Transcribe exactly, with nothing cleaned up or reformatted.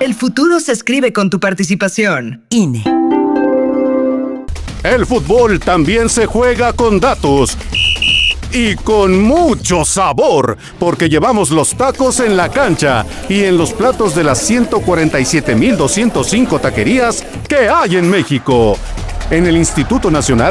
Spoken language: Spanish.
El futuro se escribe con tu participación. I N E. El fútbol también se juega con datos. Y con mucho sabor, porque llevamos los tacos en la cancha y en los platos de las ciento cuarenta y siete mil doscientas cinco taquerías que hay en México. En el Instituto Nacional